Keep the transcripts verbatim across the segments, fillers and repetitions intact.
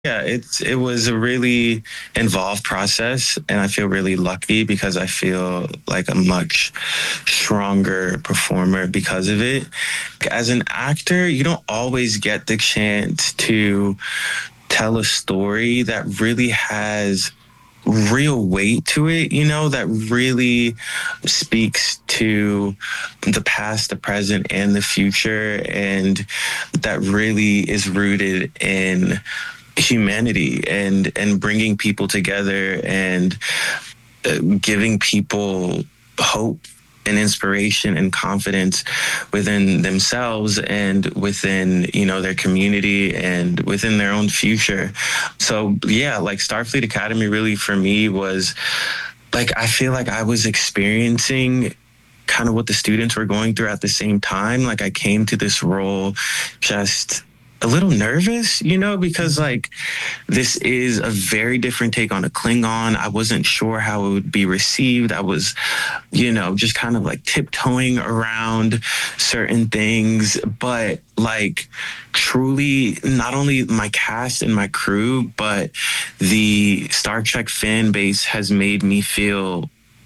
Yeah, it's it was a really involved process, and I feel really lucky because I feel like a much stronger performer because of it. As an actor, you don't always get the chance to tell a story that really has real weight to it, you know, that really speaks to the past, the present, and the future, and that really is rooted in humanity and and bringing people together and uh, giving people hope and inspiration and confidence within themselves and within, you know, their community and within their own future. So yeah, like Starfleet Academy really for me was like, I feel like I was experiencing kind of what the students were going through at the same time. Like I came to this role just a little nervous, you know, because like this is a very different take on a Klingon. I wasn't sure how it would be received. I was, you know, just kind of like tiptoeing around certain things, but like truly not only my cast and my crew, but the Star Trek fan base has made me feel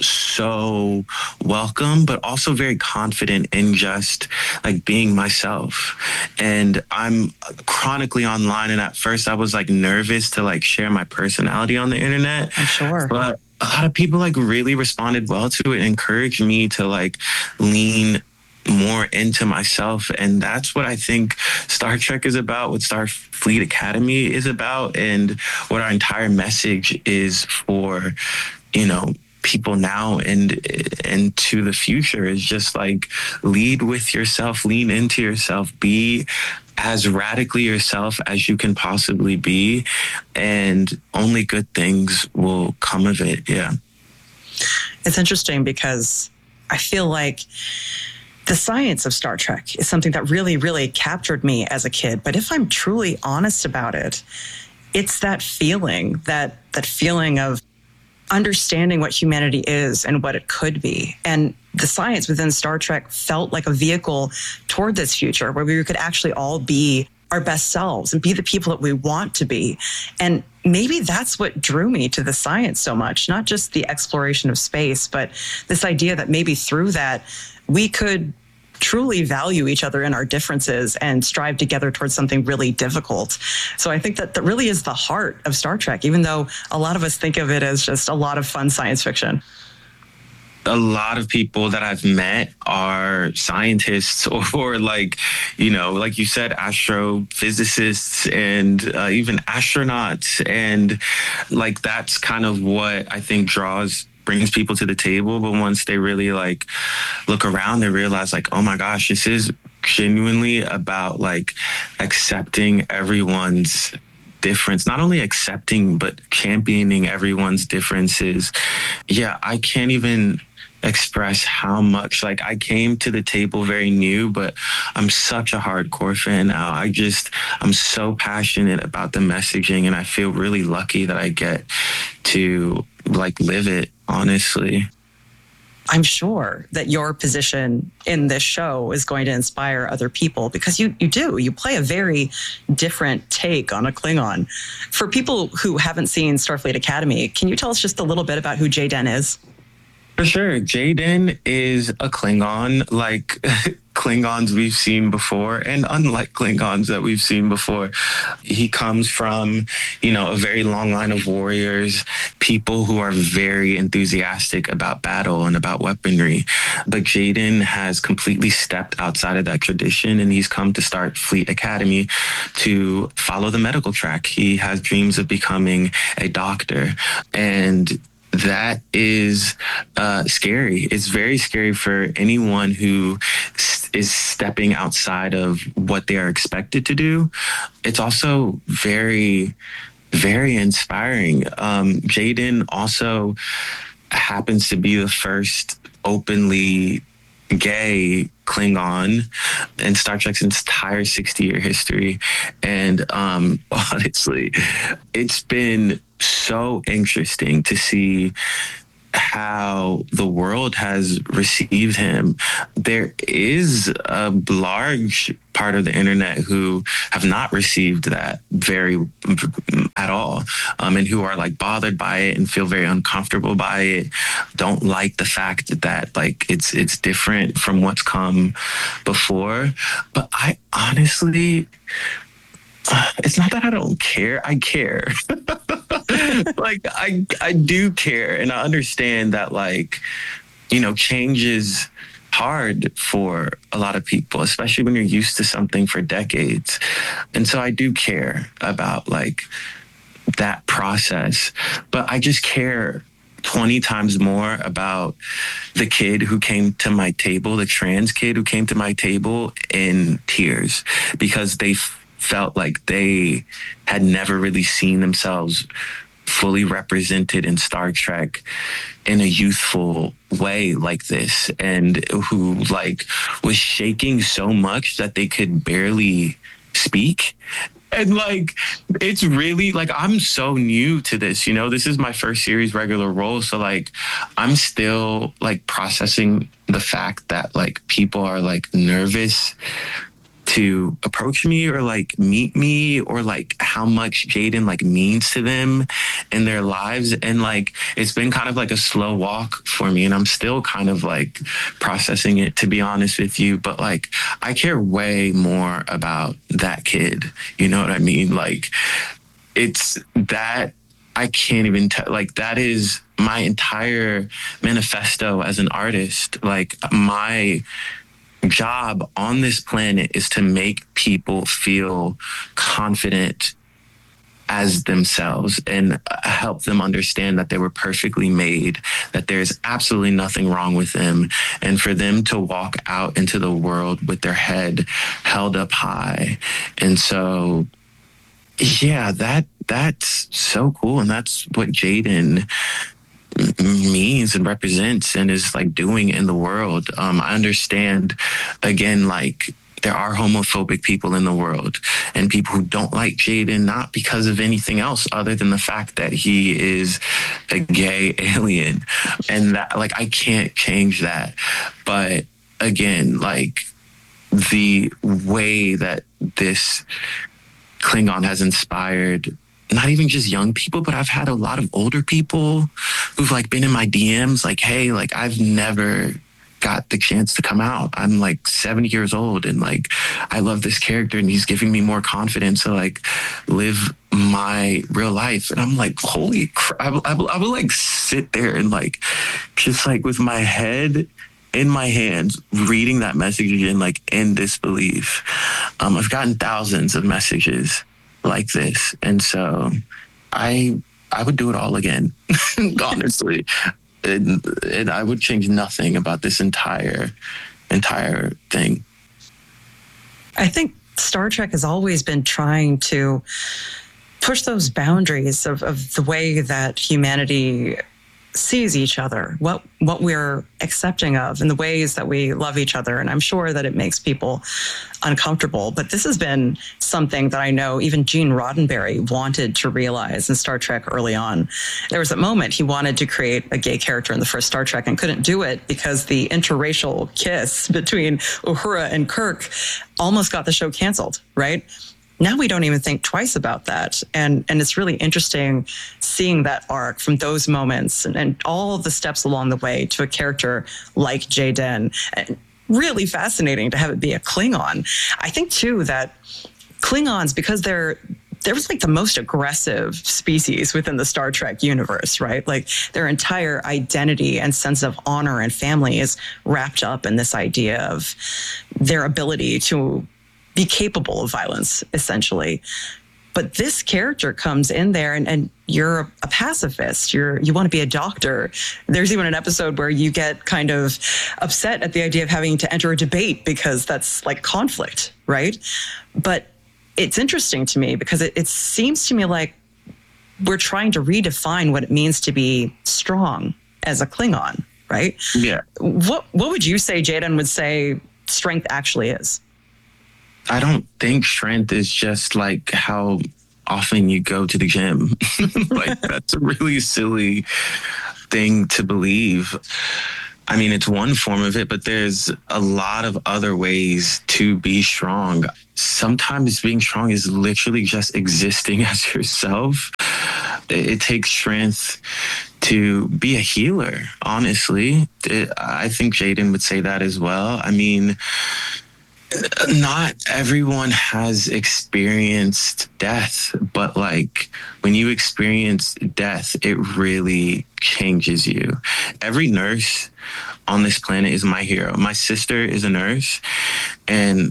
so welcome, but also very confident in just like being myself. And I'm chronically online, and at first I was like nervous to like share my personality on the internet. I'm sure. But a lot of people like really responded well to it and encouraged me to like lean more into myself. And that's what I think Star Trek is about, what Starfleet Academy is about, and what our entire message is for, you know, people now and and to the future is just like lead with yourself, lean into yourself, be as radically yourself as you can possibly be, and only good things will come of it. Yeah. It's interesting because I feel like the science of Star Trek is something that really, really captured me as a kid. But if I'm truly honest about it, it's that feeling, that that feeling of understanding what humanity is and what it could be. And the science within Star Trek felt like a vehicle toward this future where we could actually all be our best selves and be the people that we want to be. And maybe that's what drew me to the science so much, not just the exploration of space, but this idea that maybe through that we could truly value each other in our differences and strive together towards something really difficult. So I think that that really is the heart of Star Trek, even though a lot of us think of it as just a lot of fun science fiction. A lot of people that I've met are scientists or, or like, you know, like you said, astrophysicists and uh, even astronauts. And like, that's kind of what I think draws brings people to the table. But once they really like look around, they realize like, oh my gosh, this is genuinely about like accepting everyone's difference, not only accepting, but championing everyone's differences. Yeah, I can't even express how much, like I came to the table very new, but I'm such a hardcore fan now. I just, I'm so passionate about the messaging, and I feel really lucky that I get to like live it, honestly. I'm sure that your position in this show is going to inspire other people because you, you do. You play a very different take on a Klingon. For people who haven't seen Starfleet Academy, can you tell us just a little bit about who Jayden is? For sure. Jayden is a Klingon, like Klingons we've seen before, and unlike Klingons that we've seen before. He comes from, you know, a very long line of warriors, people who are very enthusiastic about battle and about weaponry. But Jayden has completely stepped outside of that tradition, and he's come to Starfleet Academy to follow the medical track. He has dreams of becoming a doctor, and that is uh, scary. It's very scary for anyone who s- is stepping outside of what they are expected to do. It's also very, very inspiring. Um, Jayden also happens to be the first openly gay Klingon in Star Trek's entire sixty-year history. And um, honestly, it's been so interesting to see how the world has received him. There is a large part of the internet who have not received that very at all, um, and who are like bothered by it and feel very uncomfortable by it, don't like the fact that, that like it's it's different from what's come before. But I honestly, it's not that I don't care. I care. Like, I I do care. And I understand that, like, you know, change is hard for a lot of people, especially when you're used to something for decades. And so I do care about, like, that process. But I just care twenty times more about the kid who came to my table, the trans kid who came to my table in tears, because they felt like they had never really seen themselves fully represented in Star Trek in a youthful way like this, and who like was shaking so much that they could barely speak. And like, it's really like, I'm so new to this, you know, this is my first series regular role. So like, I'm still like processing the fact that like people are like nervous to approach me or like meet me, or like how much Jaden like means to them in their lives. And like, it's been kind of like a slow walk for me, and I'm still kind of like processing it, to be honest with you. But like, I care way more about that kid. You know what I mean? Like, it's that I can't even tell, like, that is my entire manifesto as an artist. Like, my job on this planet is to make people feel confident as themselves and help them understand that they were perfectly made, that there's absolutely nothing wrong with them, and for them to walk out into the world with their head held up high. And so, yeah, that that's so cool. And that's what Jaden means and represents and is like doing in the world. Um, I understand, again, like, there are homophobic people in the world, and people who don't like Jaden, not because of anything else other than the fact that he is a gay alien. And that, like, I can't change that. But again, like, the way that this Klingon has inspired not even just young people, but I've had a lot of older people who've like been in my D Ms like, hey, like, I've never got the chance to come out. I'm like seventy years old, and like, I love this character, and he's giving me more confidence to like live my real life. And I'm like, holy crap. I, I, I would like sit there and like, just like with my head in my hands, reading that message again, like in disbelief. Um, I've gotten thousands of messages like this, and so I I would do it all again, honestly, and, and I would change nothing about this entire entire thing. I think Star Trek has always been trying to push those boundaries of, of the way that humanity sees each other, what what we're accepting of, and the ways that we love each other. And I'm sure that it makes people uncomfortable. But this has been something that I know even Gene Roddenberry wanted to realize in Star Trek early on. There was a moment he wanted to create a gay character in the first Star Trek and couldn't do it because the interracial kiss between Uhura and Kirk almost got the show canceled, right? Now we don't even think twice about that. And and it's really interesting seeing that arc from those moments and, and all the steps along the way to a character like Jaden. And really fascinating to have it be a Klingon. I think, too, that Klingons, because they're they're like the most aggressive species within the Star Trek universe, right? Like, their entire identity and sense of honor and family is wrapped up in this idea of their ability to be capable of violence, essentially. But this character comes in there, and, and you're a pacifist. You're you want to be a doctor. There's even an episode where you get kind of upset at the idea of having to enter a debate because that's like conflict, right? But it's interesting to me because it, it seems to me like we're trying to redefine what it means to be strong as a Klingon, right? Yeah. What What would you say Jaden would say strength actually is? I don't think strength is just like how often you go to the gym. Like, that's a really silly thing to believe. I mean, it's one form of it, but there's a lot of other ways to be strong. Sometimes being strong is literally just existing as yourself. It, it takes strength to be a healer, honestly. It, I think Jaden would say that as well. I mean, not everyone has experienced death, but like when you experience death, it really changes you. Every nurse on this planet is my hero. My sister is a nurse, and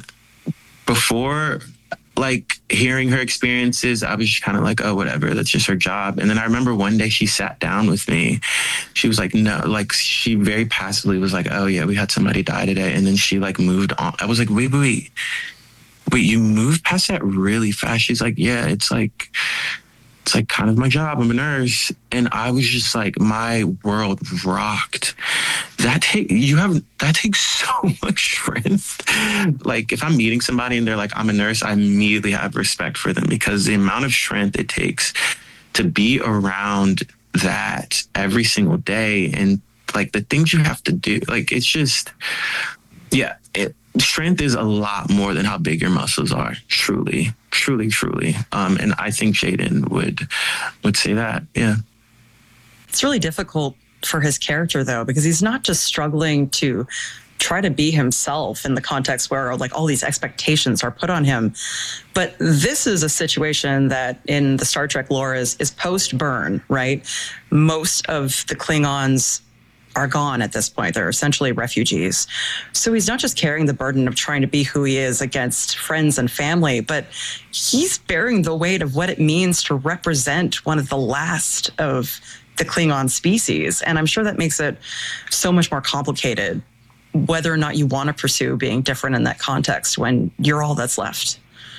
before like hearing her experiences, I was just kind of like, oh, whatever, that's just her job. And then I remember one day she sat down with me. She was like, no, like she very passively was like, oh yeah, we had somebody die today. And then she like moved on. I was like, wait, wait, wait, wait, you moved past that really fast? She's like, yeah, it's like, it's like kind of my job. I'm a nurse. And I was just like, my world rocked. That take you have that takes so much strength. Like if I'm meeting somebody and they're like, I'm a nurse, I immediately have respect for them, because the amount of strength it takes to be around that every single day, and like the things you have to do, like it's just, yeah, it, strength is a lot more than how big your muscles are. Truly, truly, truly. Um, and I think Jaden would would say that. Yeah. It's really difficult for his character, though, because he's not just struggling to try to be himself in the context where like all these expectations are put on him. But this is a situation that in the Star Trek lore is, is post-burn, right? Most of the Klingons are gone at this point. They're essentially refugees. So he's not just carrying the burden of trying to be who he is against friends and family, but he's bearing the weight of what it means to represent one of the last of the Klingon species. And I'm sure that makes it so much more complicated, whether or not you want to pursue being different in that context when you're all that's left.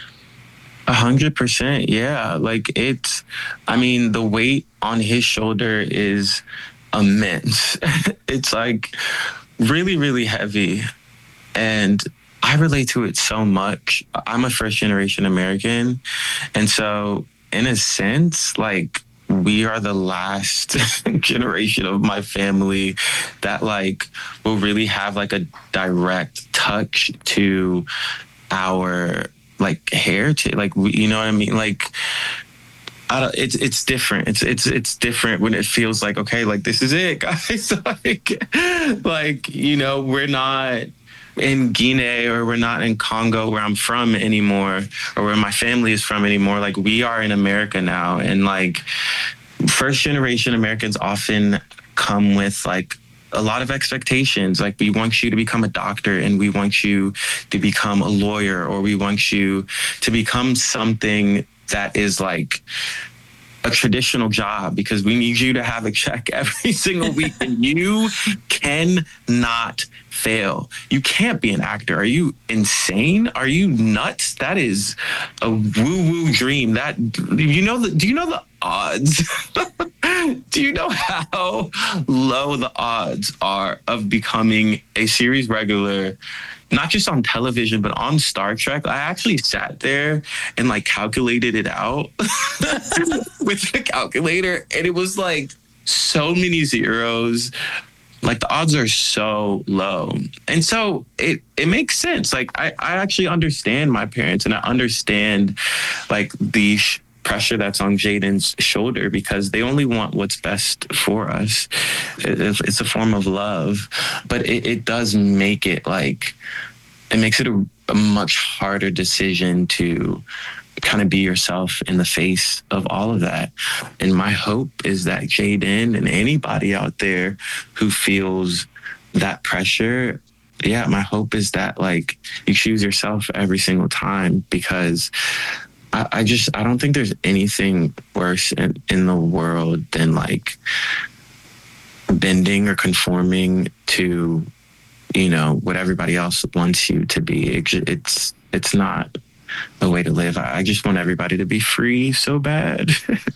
A hundred percent. Yeah. Like it's, I mean, the weight on his shoulder is immense. It's like really, really heavy. And I relate to it so much. I'm a first generation American. And so in a sense, like, we are the last generation of my family that like will really have like a direct touch to our like heritage. Like, we, you know what I mean? Like, I don't, it's it's different. It's it's it's different when it feels like, okay, like this is it, guys. like, like you know, we're not in Guinea or we're not in Congo where I'm from anymore, or where my family is from anymore. Like, we are in America now. And like first generation Americans often come with like a lot of expectations. Like, we want you to become a doctor, and we want you to become a lawyer, or we want you to become something that is like a traditional job, because we need you to have a check every single week, and you cannot fail. You can't be an actor. Are you insane? Are you nuts? That is a woo-woo dream. That, you know, the, do you know the odds? Do you know how low the odds are of becoming a series regular, not just on television, but on Star Trek? I actually sat there and like calculated it out with the calculator, and it was like so many zeros. Like, the odds are so low. And so it, it makes sense. Like, I, I actually understand my parents, and I understand like the sh- pressure that's on Jaden's shoulder, because they only want what's best for us. It, it's a form of love, but it, it does make it like, it makes it a, a much harder decision to kind of be yourself in the face of all of that. And my hope is that Jaden and anybody out there who feels that pressure, yeah, my hope is that like you choose yourself every single time, because I, I just, I don't think there's anything worse in, in the world than like bending or conforming to, you know, what everybody else wants you to be. It, it's, it's not a way to live. I just want everybody to be free so bad.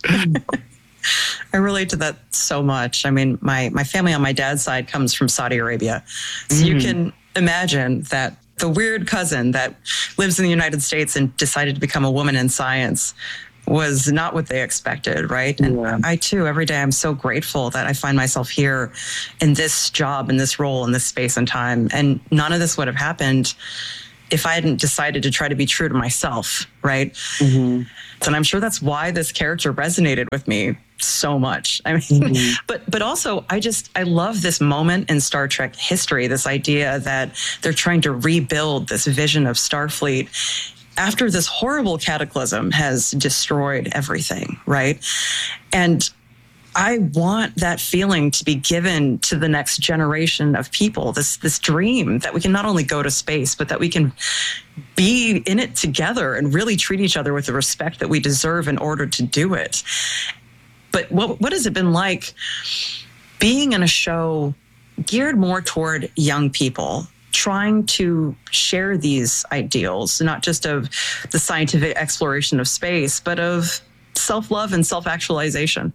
I relate to that so much. I mean, my, my family on my dad's side comes from Saudi Arabia. So mm. you can imagine that the weird cousin that lives in the United States and decided to become a woman in science, was not what they expected, right? And Yeah. I too, every day, I'm so grateful that I find myself here in this job, in this role, in this space and time. And none of this would have happened if I hadn't decided to try to be true to myself, right? Mm-hmm. And I'm sure that's why this character resonated with me so much. I mean, mm-hmm. but but also I just I love this moment in Star Trek history, this idea that they're trying to rebuild this vision of Starfleet after this horrible cataclysm has destroyed everything, right? And I want that feeling to be given to the next generation of people, this this dream that we can not only go to space, but that we can be in it together and really treat each other with the respect that we deserve in order to do it. But what what has it been like being in a show geared more toward young people, trying to share these ideals, not just of the scientific exploration of space, but of self-love and self-actualization?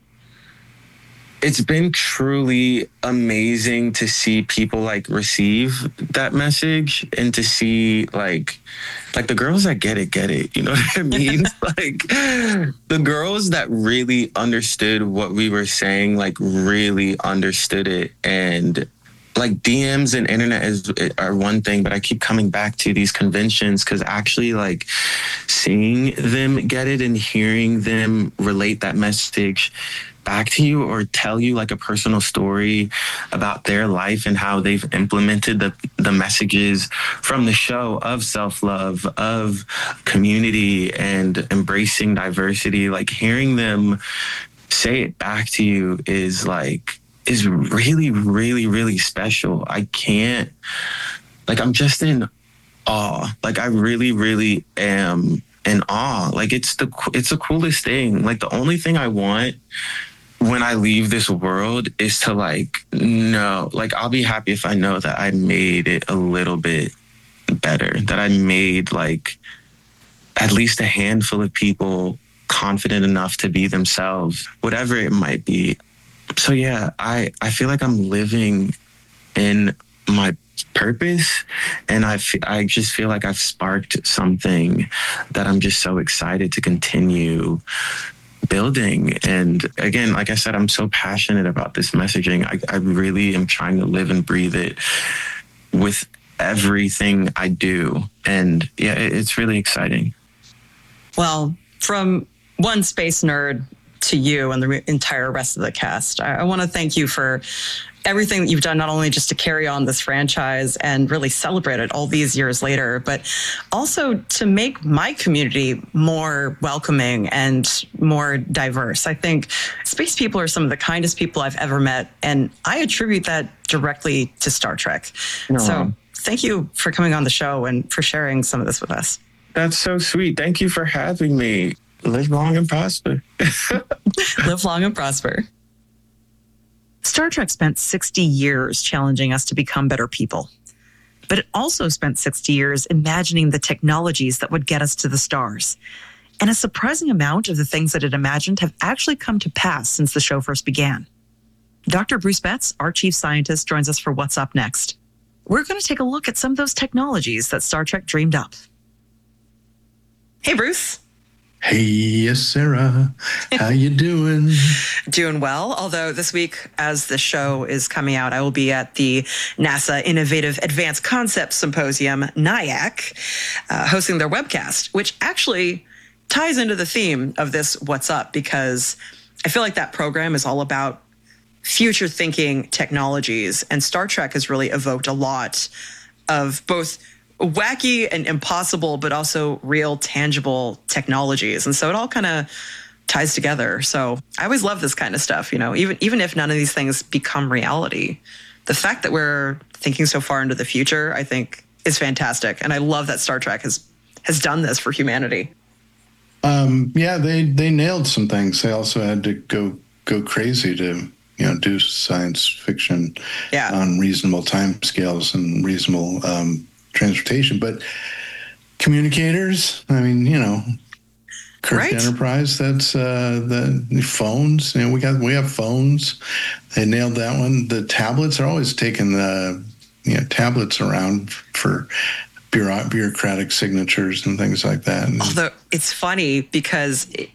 It's been truly amazing to see people like receive that message and to see like like the girls that get it get it, you know what I mean? Like the girls that really understood what we were saying, like really understood it. And like D Ms and internet is are one thing, but I keep coming back to these conventions because actually like seeing them get it and hearing them relate that message back to you or tell you like a personal story about their life and how they've implemented the the messages from the show of self-love, of community and embracing diversity, like hearing them say it back to you is like is really, really, really special. I can't, like, I'm just in awe. Like, I really, really am in awe. Like, it's the, it's the coolest thing. Like, the only thing I want when I leave this world is to, like, know, like, I'll be happy if I know that I made it a little bit better, that I made, like, at least a handful of people confident enough to be themselves, whatever it might be. So yeah, I, I feel like I'm living in my purpose, and I, f- I just feel like I've sparked something that I'm just so excited to continue building. And again, like I said, I'm so passionate about this messaging. I, I really am trying to live and breathe it with everything I do. And yeah, it, it's really exciting. Well, from one space nerd to you and the entire rest of the cast, I, I want to thank you for everything that you've done, not only just to carry on this franchise and really celebrate it all these years later, but also to make my community more welcoming and more diverse. I think space people are some of the kindest people I've ever met, and I attribute that directly to Star Trek. Aww. So thank you for coming on the show and for sharing some of this with us. That's so sweet. Thank you for having me. Live long and prosper. Live long and prosper. Star Trek spent sixty years challenging us to become better people. But it also spent sixty years imagining the technologies that would get us to the stars. And a surprising amount of the things that it imagined have actually come to pass since the show first began. Doctor Bruce Betts, our chief scientist, joins us for What's Up Next. We're going to take a look at some of those technologies that Star Trek dreamed up. Hey, Bruce. Hey, yes, Sarah. How you doing? Doing well. Although this week, as the show is coming out, I will be at the NASA Innovative Advanced Concepts Symposium, NIAC, uh, hosting their webcast, which actually ties into the theme of this What's Up, because I feel like that program is all about future thinking technologies. And Star Trek has really evoked a lot of both wacky and impossible, but also real tangible technologies. And so it all kind of ties together. So I always love this kind of stuff, you know, even, even if none of these things become reality, the fact that we're thinking so far into the future, I think is fantastic. And I love that Star Trek has, has done this for humanity. Um, yeah, they, they nailed some things. They also had to go, go crazy to, you know, do science fiction yeah. on reasonable timescales and reasonable, um, transportation, but communicators, I mean, you know, Kirk right. Enterprise, that's uh, the phones, you know, we got, we have phones. They nailed that one. The tablets are always taking the, you know, tablets around for bureaucratic signatures and things like that. Although it's funny because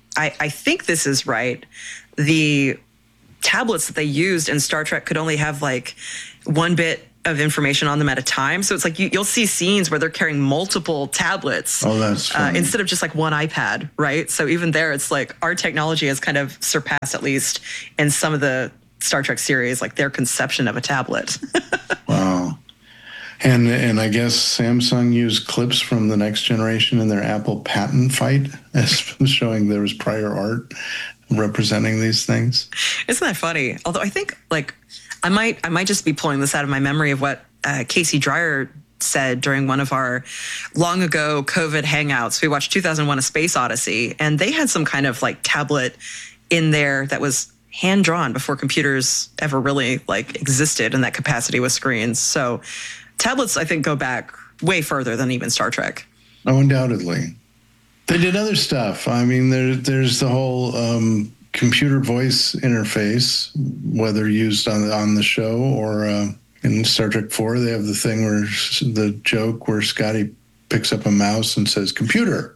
I, I think this is right. The tablets that they used in Star Trek could only have like one bit of information on them at a time. So it's like you, you'll see scenes where they're carrying multiple tablets oh, that's uh, instead of just like one iPad, right? So even there, it's like our technology has kind of surpassed, at least in some of the Star Trek series, like their conception of a tablet. Wow. And and I guess Samsung used clips from the next generation in their Apple patent fight, as showing there was prior art representing these things. Isn't that funny? Although I think like I might I might just be pulling this out of my memory of what uh, Casey Dreyer said during one of our long ago COVID hangouts. We watched two thousand one: A Space Odyssey, and they had some kind of like tablet in there that was hand drawn before computers ever really like existed in that capacity with screens. So tablets, I think, go back way further than even Star Trek. Oh, undoubtedly. They did other stuff. I mean, there, there's the whole um, computer voice interface, whether used on on the show or uh, in Star Trek four, they have the thing where the joke where Scotty picks up a mouse and says "computer,"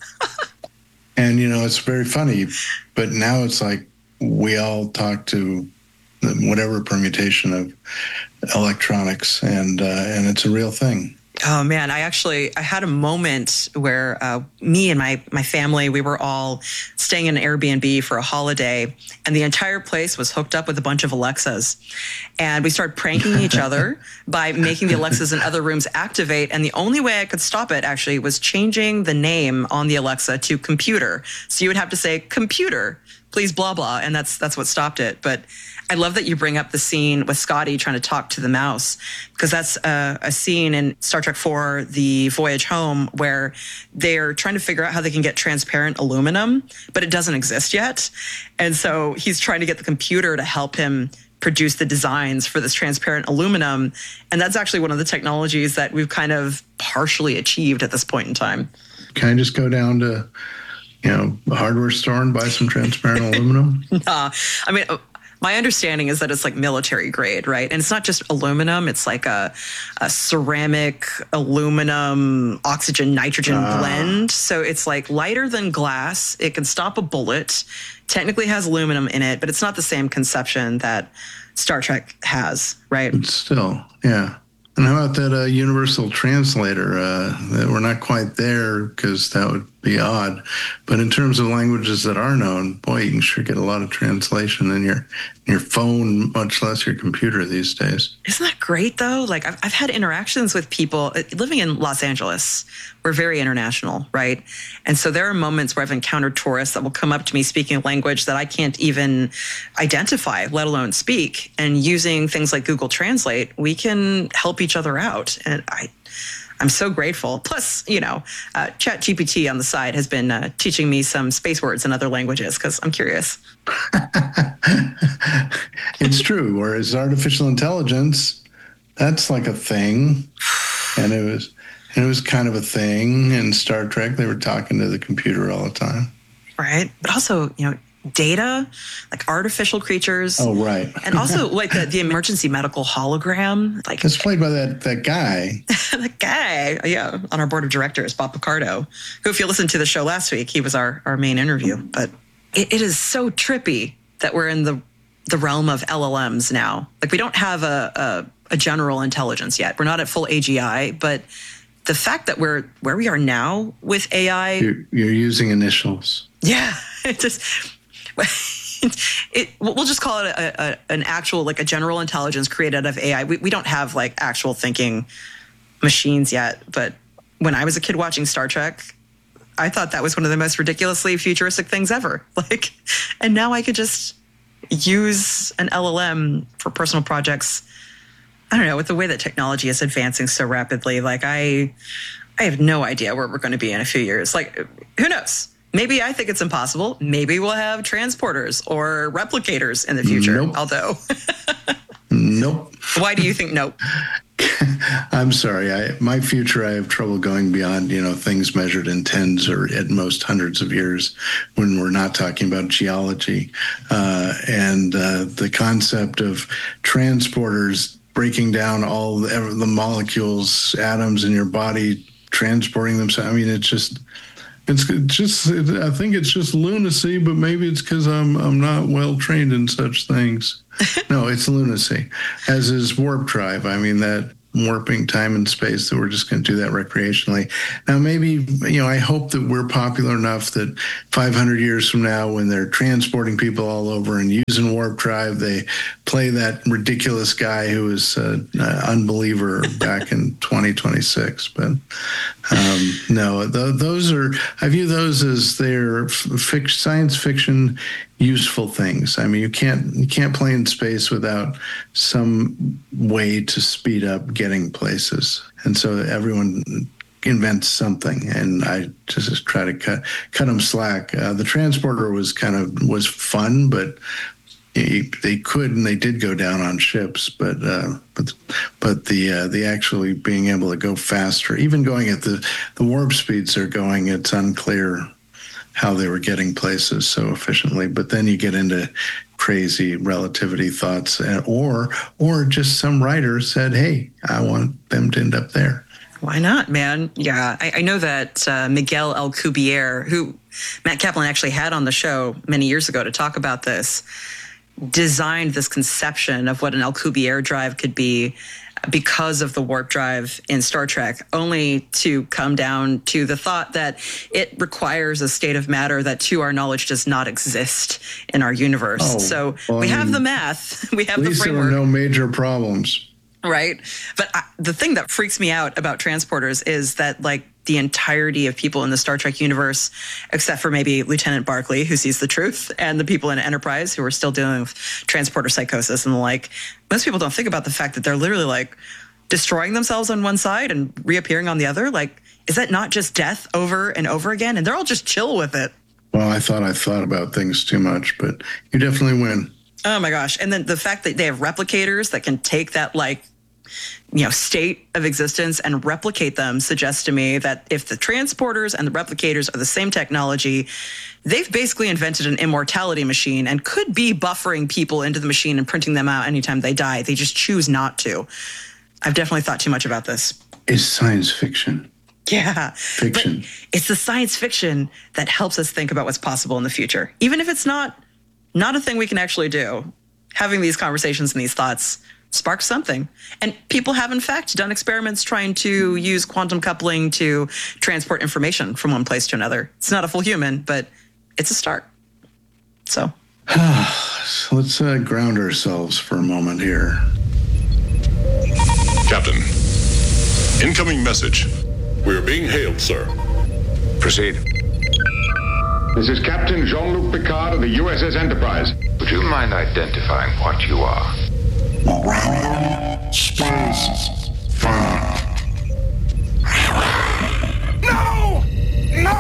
and you know it's very funny. But now it's like we all talk to whatever permutation of electronics, and uh, and it's a real thing. Oh man, I actually I had a moment where uh, me and my my family, we were all staying in an Airbnb for a holiday, and the entire place was hooked up with a bunch of Alexas, and we started pranking each other by making the Alexas in other rooms activate. And the only way I could stop it actually was changing the name on the Alexa to computer. So you would have to say computer, please, blah blah, and that's that's what stopped it. But I love that you bring up the scene with Scotty trying to talk to the mouse, because that's a, a scene in Star Trek four, The Voyage Home, where they're trying to figure out how they can get transparent aluminum, but it doesn't exist yet. And so he's trying to get the computer to help him produce the designs for this transparent aluminum. And that's actually one of the technologies that we've kind of partially achieved at this point in time. Can I just go down to, you know, a hardware store and buy some transparent aluminum? Nah, I mean, my understanding is that it's like military grade, right? And it's not just aluminum, it's like a, a ceramic aluminum oxygen nitrogen uh. blend. So it's like lighter than glass. It can stop a bullet. Technically has aluminum in it, but it's not the same conception that Star Trek has, right? But still, yeah. And how about that uh, universal translator? Uh, that we're not quite there because that would be odd. But in terms of languages that are known, boy, you can sure get a lot of translation in your in your phone, much less your computer these days. Isn't that great, though? Like, I've, I've had interactions with people living in Los Angeles. We're very international, right? And so there are moments where I've encountered tourists that will come up to me speaking a language that I can't even identify, let alone speak. And using things like Google Translate, we can help each other out. And I... I'm so grateful. Plus, you know, uh, ChatGPT on the side has been uh, teaching me some space words in other languages because I'm curious. It's true. Whereas artificial intelligence, that's like a thing, and it was, and it was kind of a thing in Star Trek. They were talking to the computer all the time, right? But also, you know, data, like artificial creatures. Oh, right. And also like the, the emergency medical hologram. Like it's played by that that guy. that guy, yeah, on our board of directors, Bob Picardo, who, if you listened to the show last week, he was our, our main interview. But it, it is so trippy that we're in the the realm of L L Ms now. Like we don't have a, a, a general intelligence yet. We're not at full A G I, but the fact that we're where we are now with A I. You're, you're using initials. Yeah, it just... It, we'll just call it a, a, an actual, like a general intelligence created out of A I. We, we don't have like actual thinking machines yet. But when I was a kid watching Star Trek, I thought that was one of the most ridiculously futuristic things ever. Like, and now I could just use an L L M for personal projects. I don't know, with the way that technology is advancing so rapidly, like I, I have no idea where we're going to be in a few years. Like, who knows? Maybe I think it's impossible. Maybe we'll have transporters or replicators in the future. Nope. Although, nope. Why do you think nope? I'm sorry. I, my future, I have trouble going beyond, you know, things measured in tens or at most hundreds of years when we're not talking about geology. Uh, and uh, the concept of transporters breaking down all the, the molecules, atoms in your body, transporting them. I mean, it's just... It's just, I think it's just lunacy, but maybe it's because I'm I'm not well trained in such things. No, it's lunacy, as is warp drive. I mean, that warping time and space, that we're just going to do that recreationally. Now, maybe, you know, I hope that we're popular enough that five hundred years from now, when they're transporting people all over and using warp drive, they play that ridiculous guy who was an unbeliever back in twenty twenty-six. But um, no, th- those are, I view those as they're fic- science fiction useful things. I mean, you can't you can't play in space without some way to speed up getting places, and so everyone invents something, and I just try to cut cut them slack. Uh, the transporter was kind of was fun, but they could and they did go down on ships, but uh, but but the uh, the actually being able to go faster, even going at the the warp speeds they're going, it's unclear how they were getting places so efficiently. But then you get into crazy relativity thoughts, or or just some writer said, hey, I want them to end up there. Why not, man? Yeah, I, I know that uh, Miguel Alcubierre, who Matt Kaplan actually had on the show many years ago to talk about this, designed this conception of what an Alcubierre drive could be because of the warp drive in Star Trek, only to come down to the thought that it requires a state of matter that, to our knowledge, does not exist in our universe. Oh, so well, we I have mean, the math, we have the framework. At least there were no major problems. Right. But I, the thing that freaks me out about transporters is that, like, the entirety of people in the Star Trek universe, except for maybe Lieutenant Barclay, who sees the truth, and the people in Enterprise who are still dealing with transporter psychosis and the like, most people don't think about the fact that they're literally, like, destroying themselves on one side and reappearing on the other. Like, is that not just death over and over again? And they're all just chill with it. Well, I thought I thought about things too much, but you definitely win. Oh, my gosh. And then the fact that they have replicators that can take that, like, you know, state of existence and replicate them suggests to me that if the transporters and the replicators are the same technology, they've basically invented an immortality machine and could be buffering people into the machine and printing them out anytime they die. They just choose not to. I've definitely thought too much about this. It's science fiction. Yeah. Fiction. But it's the science fiction that helps us think about what's possible in the future. Even if it's not, not a thing we can actually do, having these conversations and these thoughts sparks something. And people have, in fact, done experiments trying to use quantum coupling to transport information from one place to another. It's not a full human, but it's a start. So. so let's uh, ground ourselves for a moment here. Captain, incoming message. We're being hailed, sir. Proceed. This is Captain Jean-Luc Picard of the U S S Enterprise. Would you mind identifying what you are? Space. Fire. No! No!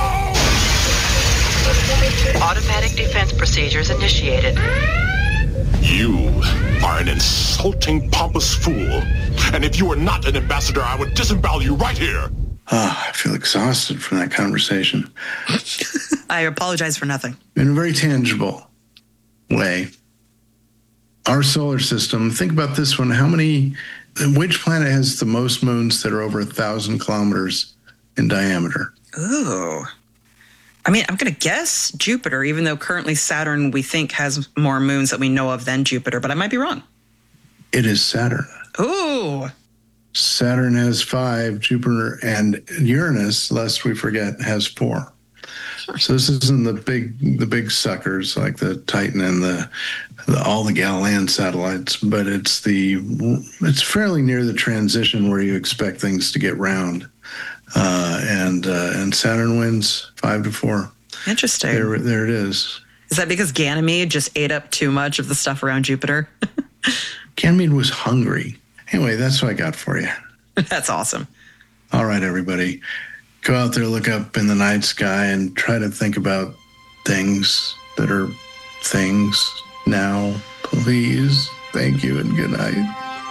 Automatic defense procedures initiated. You are an insulting, pompous fool. And if you were not an ambassador, I would disembowel you right here. Oh, I feel exhausted from that conversation. I apologize for nothing. In a very tangible way, our solar system, think about this one. How many, which planet has the most moons that are over a thousand kilometers in diameter? Ooh. I mean, I'm going to guess Jupiter, even though currently Saturn, we think, has more moons that we know of than Jupiter, but I might be wrong. It is Saturn. Ooh. Saturn has five, Jupiter and Uranus, lest we forget, has four. So this isn't the big, the big suckers like the Titan and the, the all the Galilean satellites, but it's the, it's fairly near the transition where you expect things to get round, uh, and uh, and Saturn wins five to four. Interesting. There, there it is. Is that because Ganymede just ate up too much of the stuff around Jupiter? Ganymede was hungry. Anyway, that's what I got for you. That's awesome. All right, everybody. Go out there, look up in the night sky, and try to think about things that are things now, please. Thank you and good night.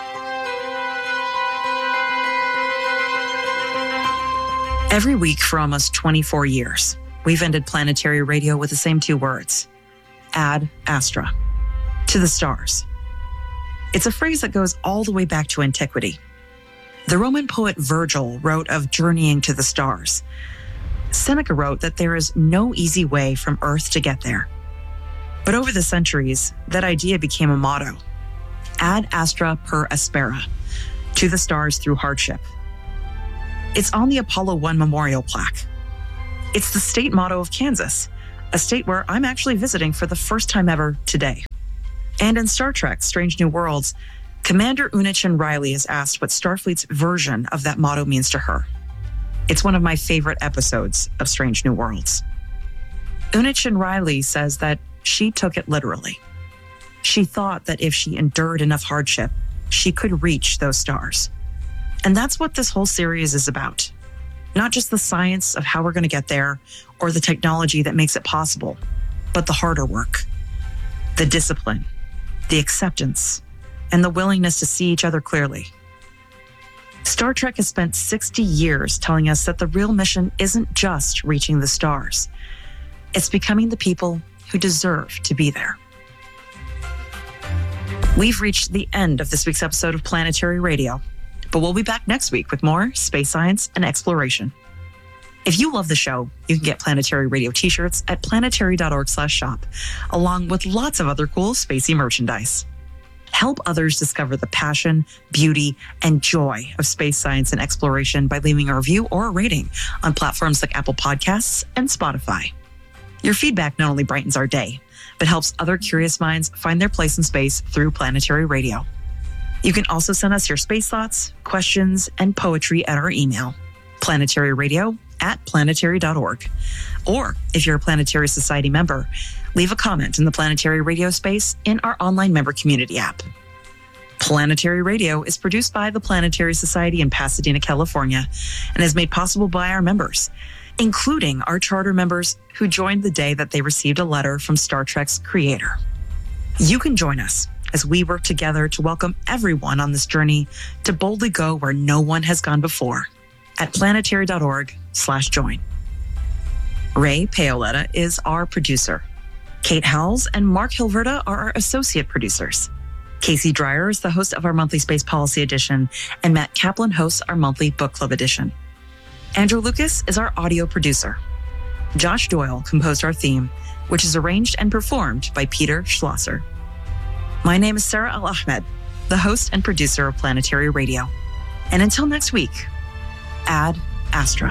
Every week for almost twenty-four years, we've ended planetary radio with the same two words: ad astra, to the stars. It's a phrase that goes all the way back to antiquity. The Roman poet Virgil wrote of journeying to the stars. Seneca wrote that there is no easy way from Earth to get there. But over the centuries, that idea became a motto: ad astra per aspera, to the stars through hardship. It's on the Apollo one memorial plaque. It's the state motto of Kansas, a state where I'm actually visiting for the first time ever today. And in Star Trek: Strange New Worlds, Commander Unachin Riley is asked what Starfleet's version of that motto means to her. It's one of my favorite episodes of Strange New Worlds. Unachin Riley says that she took it literally. She thought that if she endured enough hardship, she could reach those stars. And that's what this whole series is about. Not just the science of how we're going to get there or the technology that makes it possible, but the harder work, the discipline, the acceptance, and the willingness to see each other clearly. Star Trek has spent sixty years telling us that the real mission isn't just reaching the stars. It's becoming the people who deserve to be there. We've reached the end of this week's episode of Planetary Radio, but we'll be back next week with more space science and exploration. If you love the show, you can get Planetary Radio t-shirts at planetary.org slash shop, along with lots of other cool spacey merchandise. Help others discover the passion, beauty, and joy of space science and exploration by leaving a review or a rating on platforms like Apple Podcasts and Spotify. Your feedback not only brightens our day, but helps other curious minds find their place in space through Planetary Radio. You can also send us your space thoughts, questions, and poetry at our email, planetaryradio at planetary dot org. Or if you're a Planetary Society member, leave a comment in the Planetary Radio space in our online member community app. Planetary Radio is produced by the Planetary Society in Pasadena, California, and is made possible by our members, including our charter members who joined the day that they received a letter from Star Trek's creator. You can join us as we work together to welcome everyone on this journey to boldly go where no one has gone before at planetary.org slash join. Ray Paoletta is our producer. Kate Howells and Mark Hilverda are our associate producers. Casey Dreyer is the host of our monthly Space Policy Edition, and Matt Kaplan hosts our monthly Book Club Edition. Andrew Lucas is our audio producer. Josh Doyle composed our theme, which is arranged and performed by Peter Schlosser. My name is Sarah Al-Ahmed, the host and producer of Planetary Radio. And until next week, Ad Astra.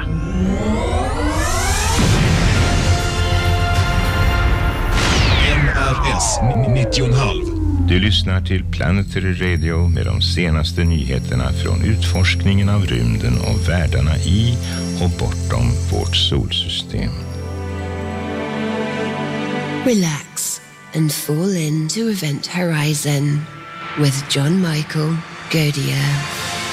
N R S nittio komma fem. Du lyssnar till Planetary Radio med de senaste nyheterna från utforskningen av rymden och världarna i och bortom vårt solsystem. Relax and fall into Event Horizon with John Michael Godier.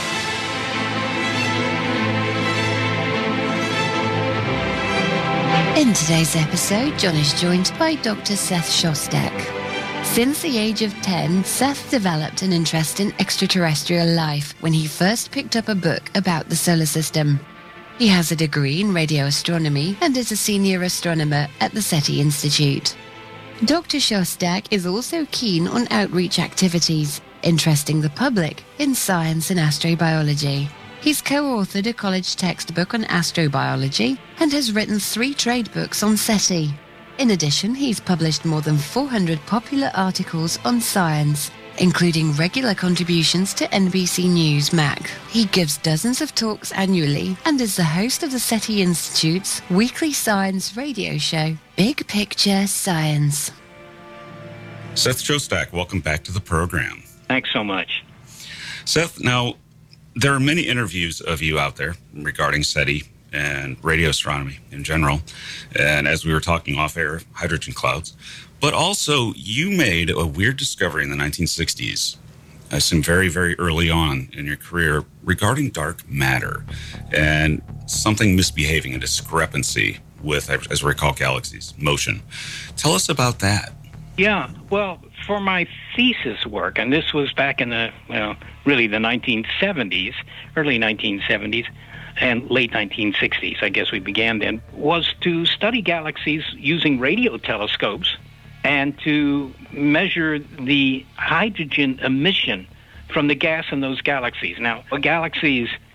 In today's episode, John is joined by Doctor Seth Shostak. Since the age of ten, Seth developed an interest in extraterrestrial life when he first picked up a book about the solar system. He has a degree in radio astronomy and is a senior astronomer at the SETI Institute. Doctor Shostak is also keen on outreach activities, interesting the public in science and astrobiology. He's co-authored a college textbook on astrobiology and has written three trade books on SETI. In addition, he's published more than four hundred popular articles on science, including regular contributions to N B C News Mac. He gives dozens of talks annually and is the host of the SETI Institute's weekly science radio show, Big Picture Science. Seth Shostak, welcome back to the program. Thanks so much. Seth, now, there are many interviews of you out there regarding SETI and radio astronomy in general. And as we were talking off air, hydrogen clouds. But also, you made a weird discovery in the nineteen sixties, uh, some very, very early on in your career regarding dark matter and something misbehaving, a discrepancy with, as we recall, galaxies, motion. Tell us about that. Yeah, well, for my thesis work, and this was back in the, well, really the nineteen seventies, early nineteen seventies, and late nineteen sixties, I guess we began then, was to study galaxies using radio telescopes and to measure the hydrogen emission from the gas in those galaxies. Now, a galaxy's got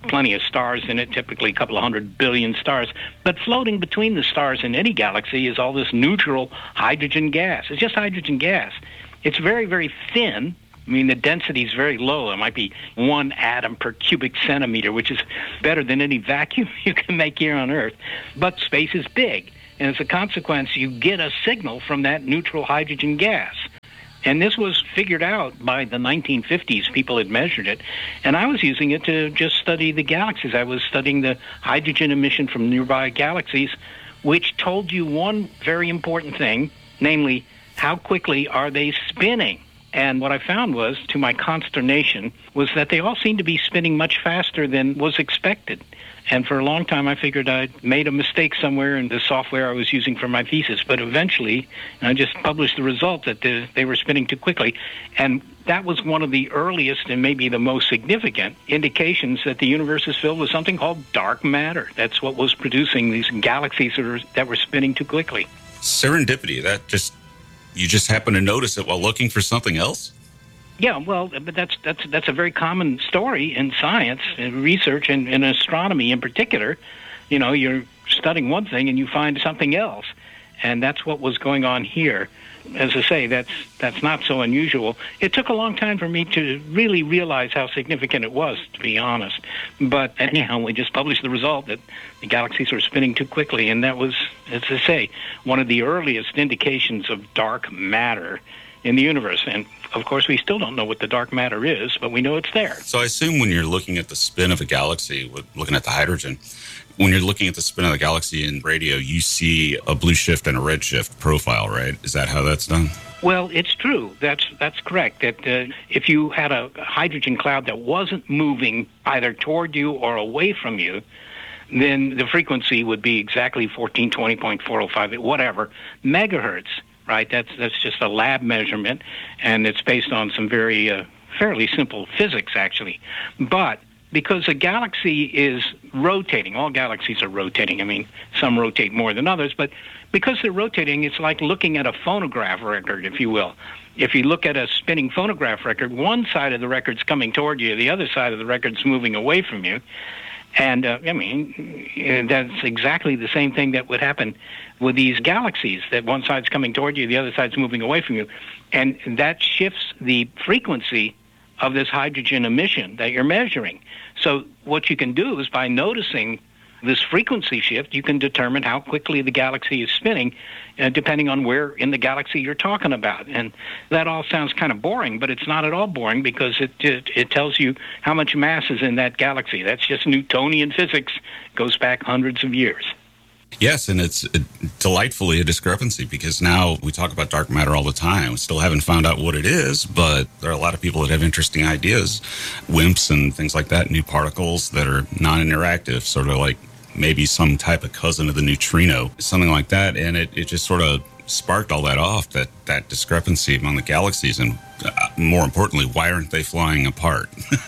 plenty of stars in it, typically a couple of hundred billion stars. But floating between the stars in any galaxy is all this neutral hydrogen gas. It's just hydrogen gas. It's very, very thin. I mean, the density is very low. It might be one atom per cubic centimeter, which is better than any vacuum you can make here on Earth. But space is big. And as a consequence, you get a signal from that neutral hydrogen gas. And this was figured out by the nineteen fifties. People had measured it. And I was using it to just study the galaxies. I was studying the hydrogen emission from nearby galaxies, which told you one very important thing, namely, how quickly are they spinning? And what I found was, to my consternation, was that they all seemed to be spinning much faster than was expected. And for a long time, I figured I'd made a mistake somewhere in the software I was using for my thesis. But eventually, I just published the result that the, they were spinning too quickly. And that was one of the earliest and maybe the most significant indications that the universe is filled with something called dark matter. That's what was producing these galaxies that were, that were spinning too quickly. Serendipity, that just... You just happen to notice it while looking for something else? Yeah, well, but that's that's that's a very common story in science, in research, and in astronomy in particular. You know, you're studying one thing and you find something else, and that's what was going on here. As I say, that's that's not so unusual. It took a long time for me to really realize how significant it was, to be honest. But anyhow, we just published the result that the galaxies were spinning too quickly, and that was, as I say, one of the earliest indications of dark matter in the universe. And, of course, we still don't know what the dark matter is, but we know it's there. So I assume when you're looking at the spin of a galaxy, with looking at the hydrogen, when you're looking at the spin of the galaxy in radio, you see a blue shift and a red shift profile, right? Is that how that's done? Well, it's true. That's that's correct. That uh, if you had a hydrogen cloud that wasn't moving either toward you or away from you, then the frequency would be exactly fourteen twenty point four oh five, whatever, megahertz, right? That's that's just a lab measurement, and it's based on some very uh, fairly simple physics, actually. But because a galaxy is rotating, all galaxies are rotating. I mean, some rotate more than others, but because they're rotating, it's like looking at a phonograph record, if you will. If you look at a spinning phonograph record, one side of the record's coming toward you, the other side of the record's moving away from you. And, uh, I mean, that's exactly the same thing that would happen with these galaxies, that one side's coming toward you, the other side's moving away from you. And that shifts the frequency of this hydrogen emission that you're measuring. So what you can do is, by noticing this frequency shift, you can determine how quickly the galaxy is spinning, uh, depending on where in the galaxy you're talking about. And that all sounds kind of boring, but it's not at all boring, because it, it it tells you how much mass is in that galaxy. That's just Newtonian physics. It goes back hundreds of years. Yes, and it's delightfully a discrepancy, because now we talk about dark matter all the time. We still haven't found out what it is, but there are a lot of people that have interesting ideas, WIMPs and things like that, new particles that are non-interactive, sort of like maybe some type of cousin of the neutrino, something like that. And it, it just sort of sparked all that off, that, that discrepancy among the galaxies. And uh, more importantly, why aren't they flying apart?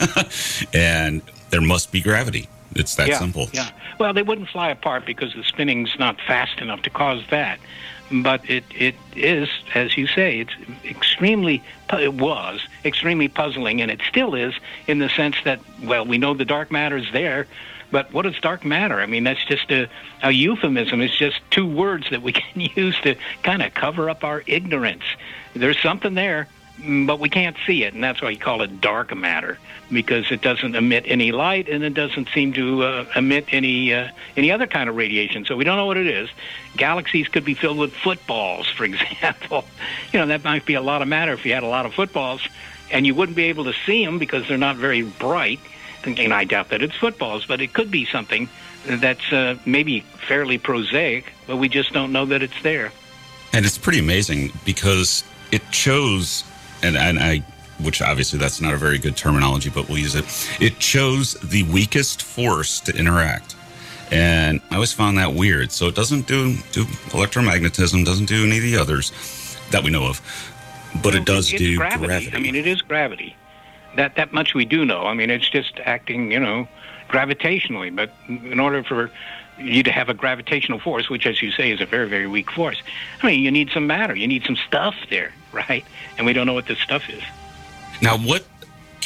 And there must be gravity. It's that yeah, simple. Yeah. Well, they wouldn't fly apart because the spinning's not fast enough to cause that. But it, it is, as you say, it's extremely, it was extremely puzzling, and it still is, in the sense that, well, we know the dark matter's there, but what is dark matter? I mean, that's just a, a euphemism. It's just two words that we can use to kind of cover up our ignorance. There's something there, but we can't see it, and that's why you call it dark matter, because it doesn't emit any light, and it doesn't seem to uh, emit any uh, any other kind of radiation. So we don't know what it is. Galaxies could be filled with footballs, for example. You know, that might be a lot of matter if you had a lot of footballs, and you wouldn't be able to see them because they're not very bright. And I doubt that it's footballs, but it could be something that's uh, maybe fairly prosaic, but we just don't know that it's there. And it's pretty amazing, because it chose, and, and I, which obviously that's not a very good terminology, but we'll use it. It chose the weakest force to interact. And I always found that weird. So it doesn't do, do electromagnetism, doesn't do any of the others that we know of, but it does it's do gravity. gravity. I mean, it is gravity. That that much we do know. I mean, it's just acting, you know, gravitationally. But in order for you to have a gravitational force, which, as you say, is a very, very weak force, I mean, you need some matter. You need some stuff there, right? And we don't know what this stuff is. Now, what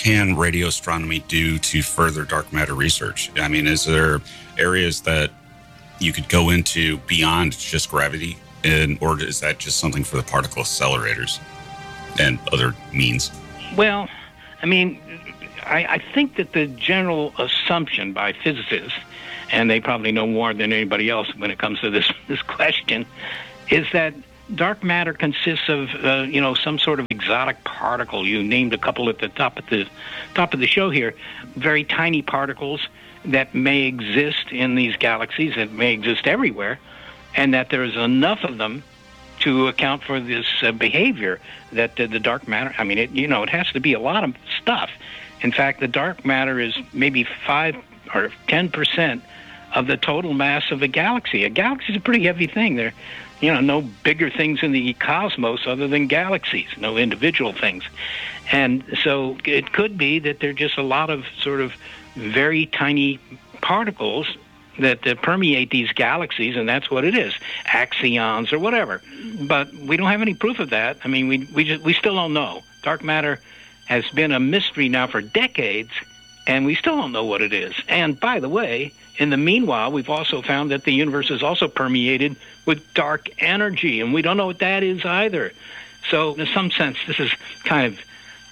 can radio astronomy do to further dark matter research? I mean, is there areas that you could go into beyond just gravity, and or is that just something for the particle accelerators and other means? Well, I mean, I, I think that the general assumption by physicists, and they probably know more than anybody else when it comes to this this question, is that dark matter consists of, uh, you know, some sort of exotic particle. You named a couple at the top of the top of the show here, very tiny particles that may exist in these galaxies, that may exist everywhere, and that there's enough of them to account for this uh, behavior that uh, the dark matter. I mean, it, you know, it has to be a lot of stuff. In fact, the dark matter is maybe five or ten percent of the total mass of a galaxy. A galaxy is a pretty heavy thing. There, you know, no bigger things in the cosmos other than galaxies, no individual things. And so it could be that there are just a lot of sort of very tiny particles that uh, permeate these galaxies, and that's what it is, axions or whatever. But we don't have any proof of that. I mean, we we just, we still don't know. Dark matter has been a mystery now for decades, and we still don't know what it is. And by the way, in the meanwhile, we've also found that the universe is also permeated with dark energy, and we don't know what that is either. So in some sense, this is kind of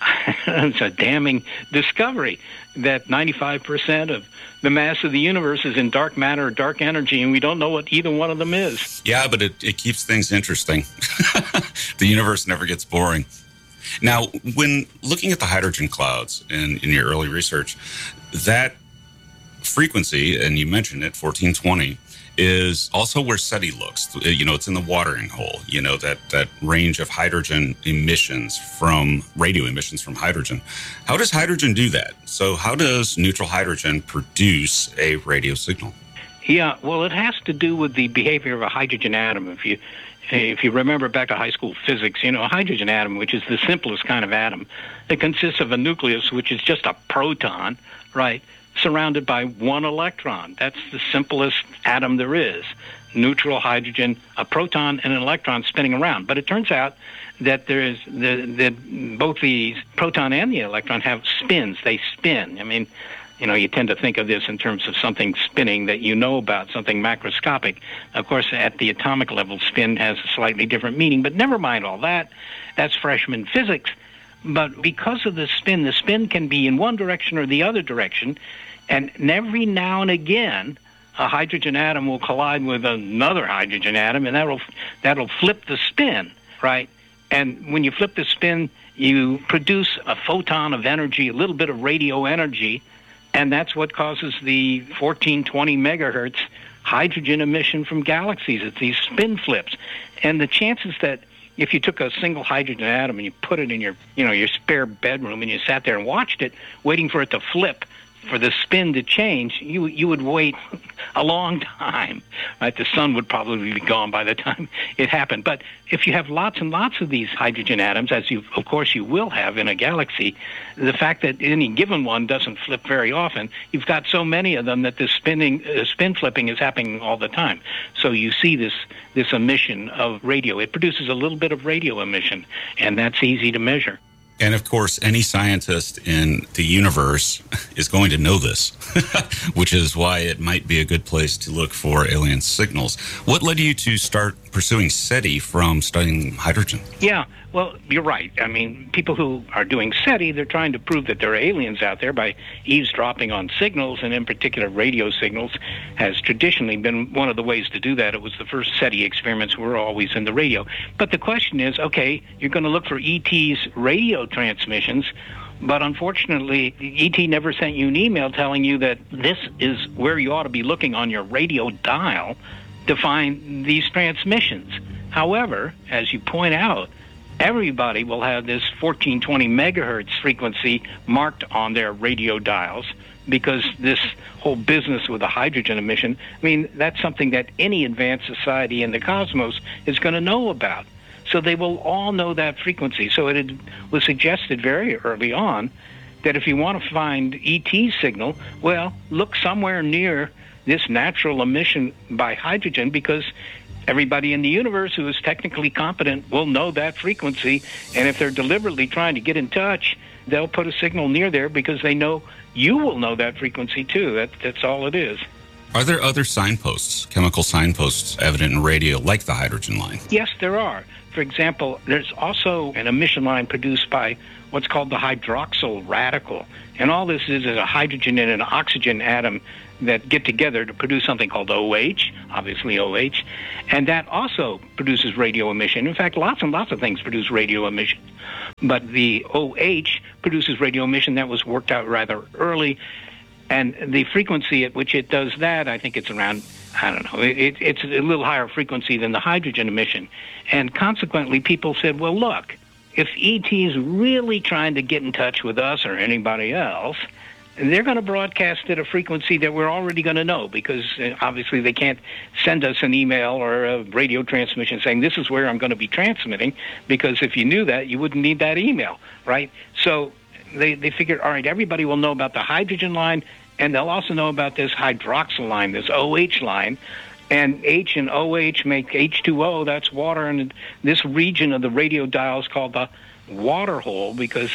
it's a damning discovery that ninety-five percent of the mass of the universe is in dark matter or dark energy, and we don't know what either one of them is. Yeah, but it, it keeps things interesting. The universe never gets boring. Now, when looking at the hydrogen clouds in, in your early research, that frequency, and you mentioned it, fourteen twenty, is also where SETI looks. You know, it's in the watering hole, you know, that, that range of hydrogen emissions from, radio emissions from hydrogen. How does hydrogen do that? So how does neutral hydrogen produce a radio signal? Yeah, well, it has to do with the behavior of a hydrogen atom. If you if you remember back to high school physics, you know, a hydrogen atom, which is the simplest kind of atom, it consists of a nucleus, which is just a proton, right, surrounded by one electron. That's the simplest atom there is. Neutral hydrogen, a proton and an electron spinning around. But it turns out that there is the, the both the proton and the electron have spins. They spin. I mean, you know, you tend to think of this in terms of something spinning that you know about, something macroscopic. Of course, at the atomic level, spin has a slightly different meaning, but never mind all that. That's freshman physics. But because of the spin, the spin can be in one direction or the other direction, and every now and again, a hydrogen atom will collide with another hydrogen atom, and that'll that'll flip the spin, right? And when you flip the spin, you produce a photon of energy, a little bit of radio energy, and that's what causes the fourteen twenty megahertz hydrogen emission from galaxies. It's these spin flips. And the chances that if you took a single hydrogen atom and you put it in your, you know, your spare bedroom and you sat there and watched it, waiting for it to flip, for the spin to change, you you would wait a long time. Right? The sun would probably be gone by the time it happened. But if you have lots and lots of these hydrogen atoms, as you of course you will have in a galaxy, the fact that any given one doesn't flip very often, you've got so many of them that the spinning uh, spin flipping is happening all the time. So you see this this emission of radio. It produces a little bit of radio emission, and that's easy to measure. And of course, any scientist in the universe is going to know this, which is why it might be a good place to look for alien signals. What led you to start pursuing SETI from studying hydrogen? Yeah, well, you're right. I mean, people who are doing SETI, they're trying to prove that there are aliens out there by eavesdropping on signals, and in particular radio signals has traditionally been one of the ways to do that. It was the first SETI experiments were always in the radio. But the question is, okay, you're going to look for E T's radio transmissions, but unfortunately, E T never sent you an email telling you that this is where you ought to be looking on your radio dial to find these transmissions. However, as you point out, everybody will have this fourteen twenty megahertz frequency marked on their radio dials, because this whole business with the hydrogen emission, I mean, that's something that any advanced society in the cosmos is going to know about. So they will all know that frequency. So it was suggested very early on that if you want to find E T signal, well, look somewhere near this natural emission by hydrogen, because everybody in the universe who is technically competent will know that frequency. And if they're deliberately trying to get in touch, they'll put a signal near there because they know you will know that frequency too. That, that's all it is. Are there other signposts, chemical signposts, evident in radio, like the hydrogen line? Yes, there are. For example, there's also an emission line produced by what's called the hydroxyl radical. And all this is is a hydrogen and an oxygen atom that get together to produce something called O H, obviously O H, and that also produces radio emission. In fact, lots and lots of things produce radio emission. But the O H produces radio emission that was worked out rather early. And the frequency at which it does that, I think it's around, I don't know, it, it's a little higher frequency than the hydrogen emission. And consequently, people said, well, look, if E T is really trying to get in touch with us or anybody else, they're going to broadcast at a frequency that we're already going to know, because uh, obviously they can't send us an email or a radio transmission saying this is where I'm going to be transmitting, because if you knew that, you wouldn't need that email, right? So they, they figured, all right, everybody will know about the hydrogen line, and they'll also know about this hydroxyl line, this O H line. And H and O H make H two O, that's water, and this region of the radio dial is called the water hole because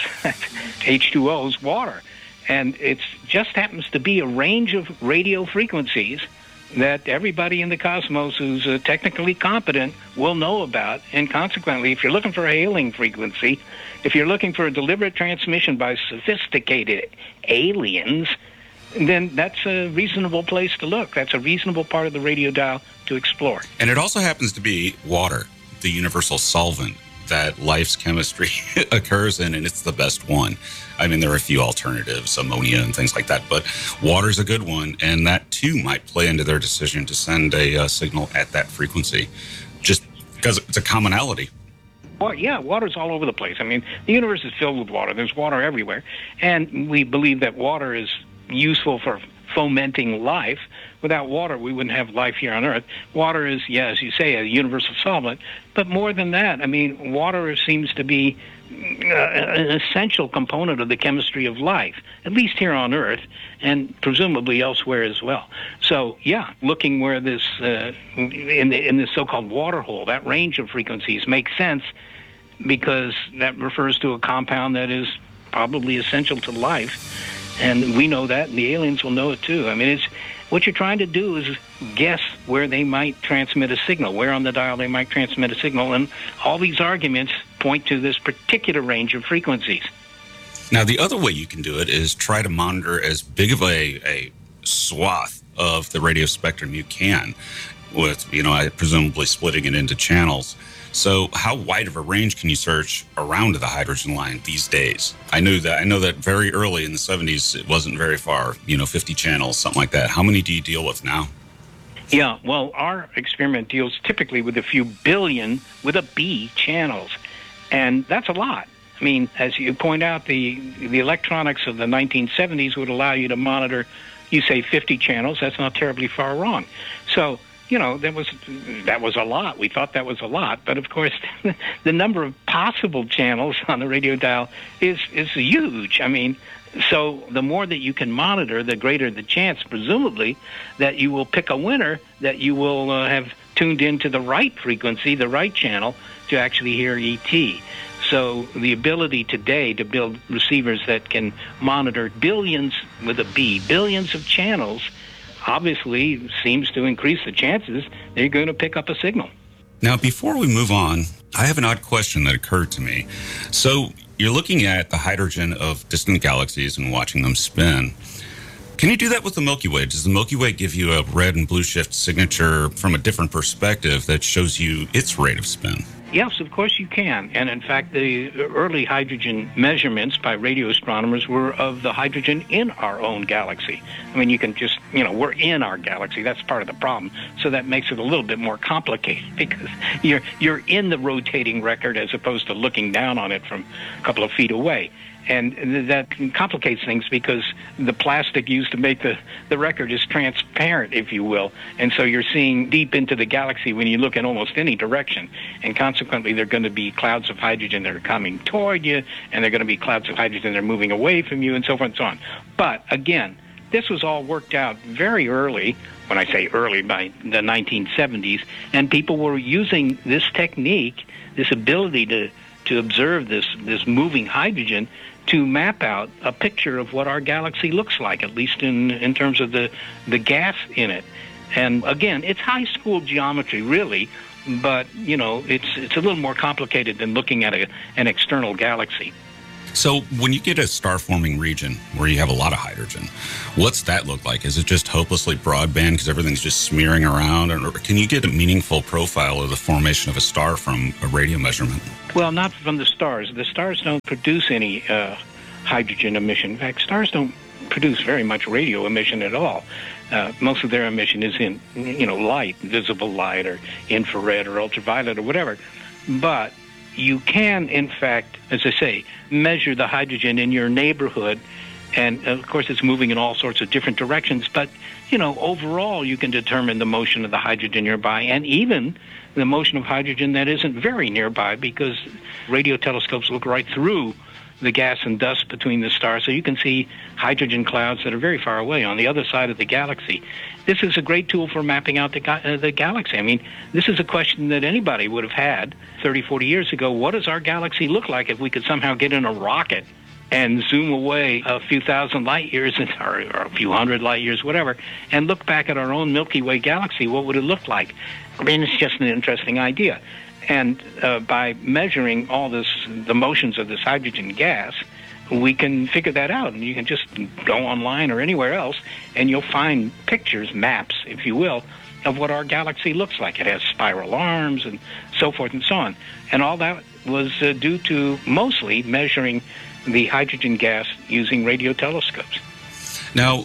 H two O is water. And it just happens to be a range of radio frequencies that everybody in the cosmos who's uh, technically competent will know about. And consequently, if you're looking for a hailing frequency, if you're looking for a deliberate transmission by sophisticated aliens, then that's a reasonable place to look. That's a reasonable part of the radio dial to explore. And it also happens to be water, the universal solvent that life's chemistry occurs in, and it's the best one. I mean, there are a few alternatives, ammonia and things like that, but water's a good one, and that too might play into their decision to send a uh, signal at that frequency, just because it's a commonality. Well, yeah, water's all over the place. I mean, the universe is filled with water. There's water everywhere, and we believe that water is useful for fomenting life. Without water, we wouldn't have life here on Earth. Water is, yeah, as you say, a universal solvent. But more than that, I mean, water seems to be uh, an essential component of the chemistry of life, at least here on Earth, and presumably elsewhere as well. So, yeah, looking where this, uh, in the in this so-called water hole, that range of frequencies makes sense, because that refers to a compound that is probably essential to life. And we know that, and the aliens will know it too. I mean, it's what you're trying to do is guess where they might transmit a signal, where on the dial they might transmit a signal, and all these arguments point to this particular range of frequencies. Now, the other way you can do it is try to monitor as big of a, a swath of the radio spectrum you can, with, you know, presumably splitting it into channels. So how wide of a range can you search around the hydrogen line these days? I knew that I know that very early in the seventies, it wasn't very far, you know, fifty channels, something like that. How many do you deal with now? Yeah, well, our experiment deals typically with a few billion, with a B, channels. And that's a lot. I mean, as you point out, the, the electronics of the nineteen seventies would allow you to monitor, you say fifty channels. That's not terribly far wrong. So, you know, that was that was a lot. We thought that was a lot. But, of course, the number of possible channels on the radio dial is, is huge. I mean, so the more that you can monitor, the greater the chance, presumably, that you will pick a winner, that you will uh, have tuned into the right frequency, the right channel, to actually hear E T. So the ability today to build receivers that can monitor billions, with a B, billions of channels, obviously seems to increase the chances they're going to pick up a signal. Now, before we move on, I have an odd question that occurred to me. So you're looking at the hydrogen of distant galaxies and watching them spin. Can you do that with the Milky Way? Does the Milky Way give you a red and blue shift signature from a different perspective that shows you its rate of spin? Yes, of course you can. And in fact, the early hydrogen measurements by radio astronomers were of the hydrogen in our own galaxy. I mean, you can just, you know, we're in our galaxy. That's part of the problem. So that makes it a little bit more complicated, because you're you're in the rotating record as opposed to looking down on it from a couple of feet away. And that complicates things because the plastic used to make the, the record is transparent, if you will. And so you're seeing deep into the galaxy when you look in almost any direction. And consequently, there are going to be clouds of hydrogen that are coming toward you, and there are going to be clouds of hydrogen that are moving away from you, and so forth and so on. But again, this was all worked out very early, when I say early, by the nineteen seventies, and people were using this technique, this ability to to observe this, this moving hydrogen to map out a picture of what our galaxy looks like, at least in, in terms of the, the gas in it. And again, it's high school geometry, really, but, you know, it's it's a little more complicated than looking at a, an external galaxy. So when you get a star-forming region where you have a lot of hydrogen, what's that look like? Is it just hopelessly broadband because everything's just smearing around? Or can you get a meaningful profile of the formation of a star from a radio measurement? Well, not from the stars. The stars don't produce any uh, hydrogen emission. In fact, stars don't produce very much radio emission at all. Uh, most of their emission is in, you know, light, visible light, or infrared, or ultraviolet, or whatever. But you can, in fact, as I say, measure the hydrogen in your neighborhood, and of course it's moving in all sorts of different directions, but, you know, overall you can determine the motion of the hydrogen nearby, and even the motion of hydrogen that isn't very nearby, because radio telescopes look right through the gas and dust between the stars, so you can see hydrogen clouds that are very far away on the other side of the galaxy. This is a great tool for mapping out the, ga- uh, the galaxy. I mean, this is a question that anybody would have had thirty, forty years ago. What does our galaxy look like if we could somehow get in a rocket and zoom away a few thousand light years, or, or a few hundred light years, whatever, and look back at our own Milky Way galaxy? What would it look like? I mean, it's just an interesting idea. And uh, by measuring all this, the motions of this hydrogen gas, we can figure that out. And you can just go online or anywhere else, and you'll find pictures, maps, if you will, of what our galaxy looks like. It has spiral arms and so forth and so on. And all that was uh, due to mostly measuring the hydrogen gas using radio telescopes. Now,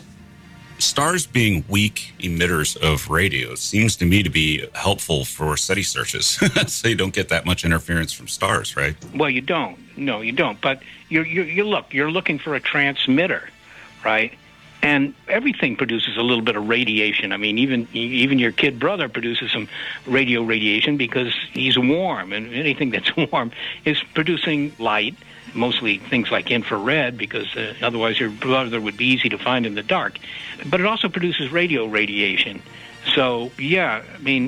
stars being weak emitters of radio seems to me to be helpful for SETI searches, so you don't get that much interference from stars, right? Well, you don't. No, you don't. But you you you look, you're looking for a transmitter, right? And everything produces a little bit of radiation. I mean, even even your kid brother produces some radio radiation because he's warm, and anything that's warm is producing light. Mostly things like infrared, because uh, otherwise your brother would be easy to find in the dark. But it also produces radio radiation. So, yeah, I mean,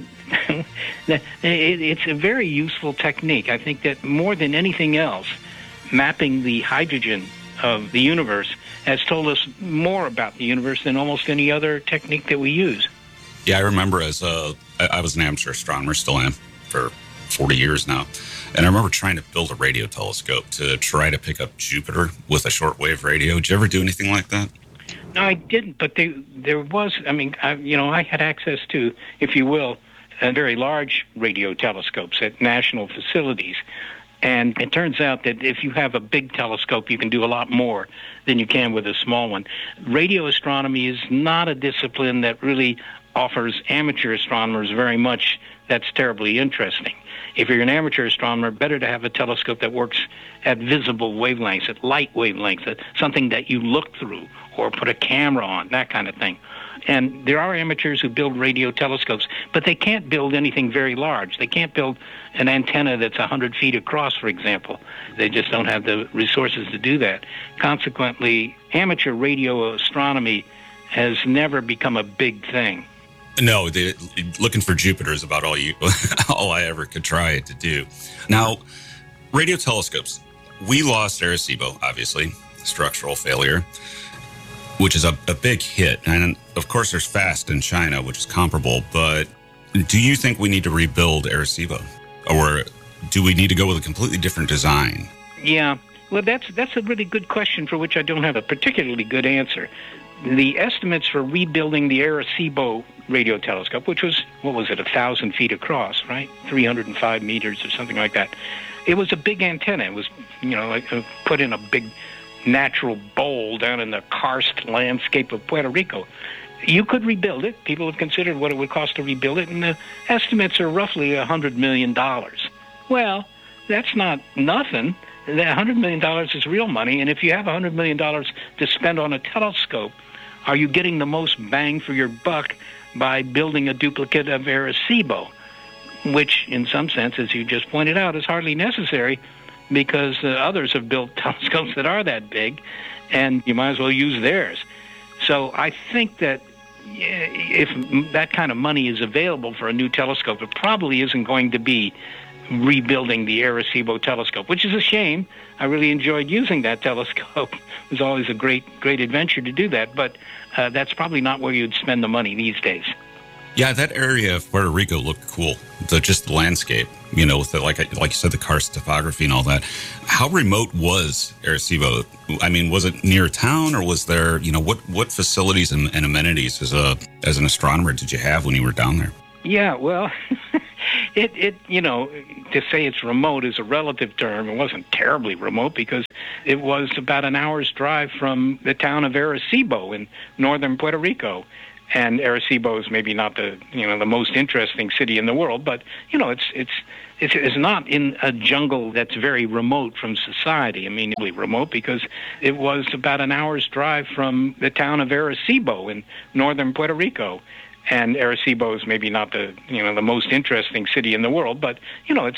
it, it's a very useful technique. I think that more than anything else, mapping the hydrogen of the universe has told us more about the universe than almost any other technique that we use. Yeah, I remember as a, I was an amateur astronomer, still am, for forty years now. And I remember trying to build a radio telescope to try to pick up Jupiter with a shortwave radio. Did you ever do anything like that? No, I didn't, but they, there was, I mean, I, you know, I had access to, if you will, uh, very large radio telescopes at national facilities. And it turns out that if you have a big telescope, you can do a lot more than you can with a small one. Radio astronomy is not a discipline that really offers amateur astronomers very much that's terribly interesting. If you're an amateur astronomer, better to have a telescope that works at visible wavelengths, at light wavelengths, at something that you look through or put a camera on, that kind of thing. And there are amateurs who build radio telescopes, but they can't build anything very large. They can't build an antenna that's one hundred feet across, for example. They just don't have the resources to do that. Consequently, amateur radio astronomy has never become a big thing. No, the, looking for Jupiter is about all you, all I ever could try to do. Now, radio telescopes. We lost Arecibo, obviously, structural failure, which is a, a big hit. And of course, there's FAST in China, which is comparable. But do you think we need to rebuild Arecibo, or do we need to go with a completely different design? Yeah, well, that's that's a really good question for which I don't have a particularly good answer. The estimates for rebuilding the Arecibo radio telescope, which was, what was it, a thousand feet across, right? three hundred five meters or something like that. It was a big antenna. It was, you know, like uh, put in a big natural bowl down in the karst landscape of Puerto Rico. You could rebuild it. People have considered what it would cost to rebuild it, and the estimates are roughly one hundred million dollars. Well, that's not nothing. That one hundred million dollars is real money, and if you have one hundred million dollars to spend on a telescope, are you getting the most bang for your buck by building a duplicate of Arecibo, which in some sense, as you just pointed out, is hardly necessary because uh, others have built telescopes that are that big, and you might as well use theirs. So I think that if that kind of money is available for a new telescope, it probably isn't going to be rebuilding the Arecibo telescope, which is a shame. I really enjoyed using that telescope. It was always a great, great adventure to do that, but uh, that's probably not where you'd spend the money these days. Yeah, that area of Puerto Rico looked cool. The just the landscape, you know, with the, like like you said, the karst topography and all that. How remote was Arecibo? I mean, was it near town, or was there, you know, what what facilities and, and amenities as a as an astronomer did you have when you were down there? Yeah, well, it it you know, to say it's remote is a relative term. It wasn't terribly remote because it was about an hour's drive from the town of Arecibo in northern Puerto Rico. And Arecibo is maybe not the you know the most interesting city in the world, but you know it's it's it's, it's not in a jungle that's very remote from society. I mean, really remote because it was about an hour's drive from the town of Arecibo in northern Puerto Rico. And Arecibo is maybe not the you know the most interesting city in the world, but you know it's